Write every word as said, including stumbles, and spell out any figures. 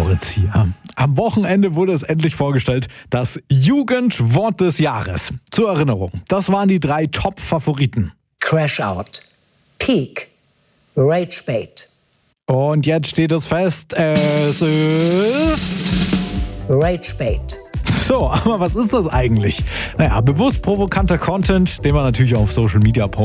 Moritz hier. Am Wochenende wurde es endlich vorgestellt, das Jugendwort des Jahres. Zur Erinnerung, das waren die drei Top-Favoriten. Crash Out, Peak, Rage Bait. Und jetzt steht es fest, es ist... Rage Bait. So, aber was ist das eigentlich? Naja, bewusst provokanter Content, den man natürlich auf Social Media postet.